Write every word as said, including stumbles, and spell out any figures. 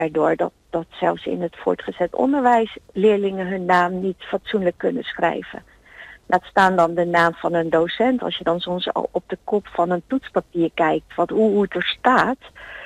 erdoor dat, dat zelfs in het voortgezet onderwijs leerlingen hun naam niet fatsoenlijk kunnen schrijven. Laat staan dan de naam van een docent. Als je dan soms al op de kop van een toetspapier kijkt, wat, hoe, hoe het er staat,